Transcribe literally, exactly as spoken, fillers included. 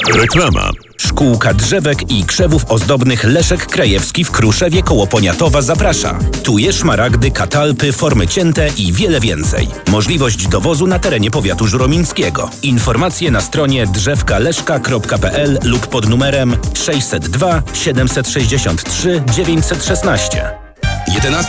Reklama. Szkółka drzewek i krzewów ozdobnych Leszek Krajewski w Kruszewie koło Poniatowa zaprasza. Tuje, szmaragdy, katalpy, formy cięte i wiele więcej. Możliwość dowozu na terenie powiatu żuromińskiego. Informacje na stronie drzewkaleszka kropka p l lub pod numerem sześćset dwa siedemset sześćdziesiąt trzy dziewięćset szesnaście. jedenastego